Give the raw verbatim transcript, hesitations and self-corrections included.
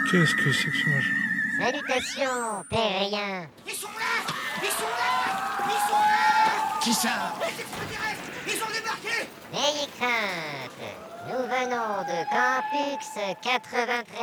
Qu'est-ce que c'est que ce machin? Salutations, terriens. Ils sont là! Ils sont là! Ils sont là! Qui ça? Les extraterrestres! Ils ont débarqué! N'ayez crainte, nous venons de Campus quatre-vingt-treize.